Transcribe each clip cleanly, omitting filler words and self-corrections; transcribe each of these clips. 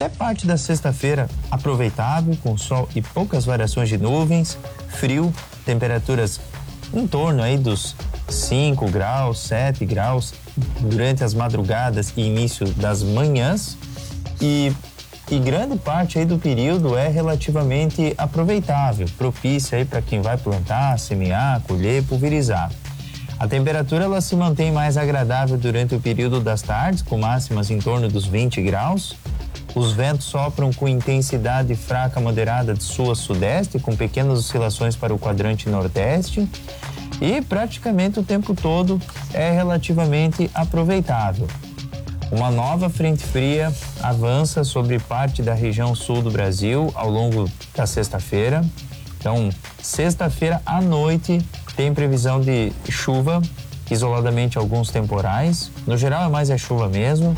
Até parte da sexta-feira aproveitável, com sol e poucas variações de nuvens, frio, temperaturas em torno aí dos 5 graus, 7 graus durante as madrugadas e início das manhãs e grande parte aí do período é relativamente aproveitável, propícia aí para quem vai plantar, semear, colher, pulverizar. A temperatura ela se mantém mais agradável durante o período das tardes, com máximas em torno dos 20 graus. Os ventos sopram com intensidade fraca moderada de sul a sudeste, com pequenas oscilações para o quadrante nordeste. E praticamente o tempo todo é relativamente aproveitável. Uma nova frente fria avança sobre parte da região sul do Brasil ao longo da sexta-feira. Então, sexta-feira à noite tem previsão de chuva, isoladamente alguns temporais. No geral é mais a chuva mesmo.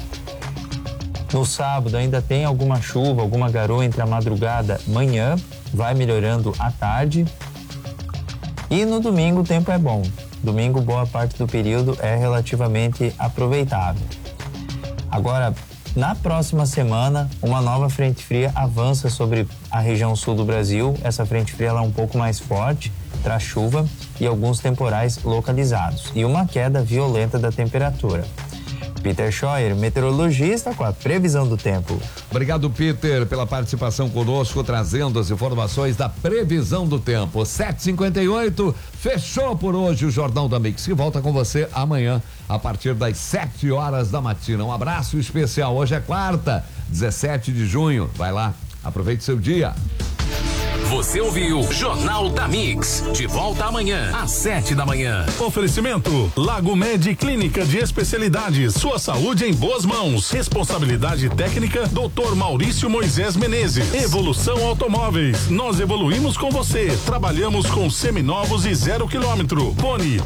No sábado ainda tem alguma chuva, alguma garoa entre a madrugada e manhã, vai melhorando à tarde. E no domingo o tempo é bom. Domingo boa parte do período é relativamente aproveitável. Agora, na próxima semana, uma nova frente fria avança sobre a região sul do Brasil. Essa frente fria ela é um pouco mais forte, traz chuva e alguns temporais localizados e uma queda violenta da temperatura. Peter Scheuer, meteorologista, com a previsão do tempo. Obrigado, Peter, pela participação conosco, trazendo as informações da previsão do tempo. 7h58, fechou por hoje o Jornal da Mix, que volta com você amanhã, a partir das 7 horas da matina. Um abraço especial. Hoje é quarta, 17 de junho. Vai lá, aproveite seu dia. Você ouviu Jornal da Mix. De volta amanhã, às 7 da manhã. Oferecimento Lago Med Clínica de Especialidades. Sua saúde em boas mãos. Responsabilidade técnica Dr. Maurício Moisés Menezes. Evolução Automóveis. Nós evoluímos com você. Trabalhamos com seminovos e 0 km. Fone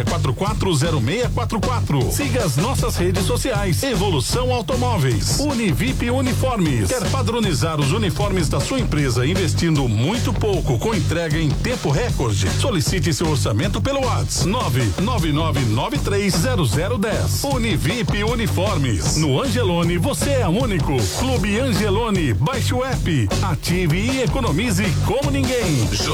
36440644. Siga as nossas redes sociais. Evolução Automóveis. Univip Uniformes. Quer padronizar os uniformes da sua empresa investindo muito pouco com entrega em tempo recorde? Solicite seu orçamento pelo WhatsApp 999930010. Univip Uniformes. No Angelone você é único. Clube Angelone. Baixe o app, ative e economize como ninguém.